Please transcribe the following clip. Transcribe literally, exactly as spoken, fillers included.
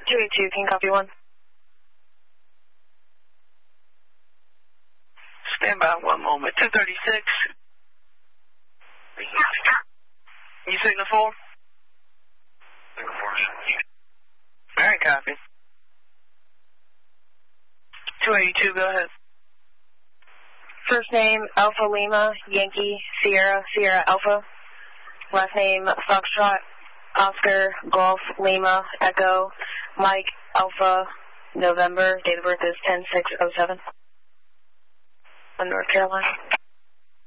two eighty-two, can you copy one? Stand by one moment. two thirty-six. You signal four? Signal four. All right, copy. two eighty-two, go ahead. First name, Alpha Lima, Yankee, Sierra, Sierra Alpha. Last name, Foxtrot, Oscar, Golf, Lima, Echo, Mike, Alpha, November. Date of birth is ten six oh seven. North Carolina.